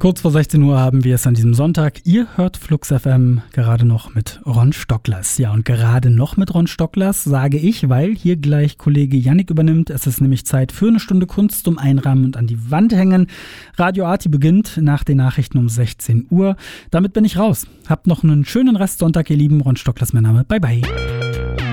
Kurz vor 16 Uhr haben wir es an diesem Sonntag. Ihr hört Flux FM gerade noch mit Ron Stocklers. Ja, und gerade noch mit Ron Stocklers sage ich, weil hier gleich Kollege Yannick übernimmt. Es ist nämlich Zeit für eine Stunde Kunst zum Einrahmen und an die Wand hängen. Radio Arti beginnt nach den Nachrichten um 16 Uhr. Damit bin ich raus. Habt noch einen schönen Restsonntag, ihr Lieben. Ron Stocklers mein Name. Bye, bye.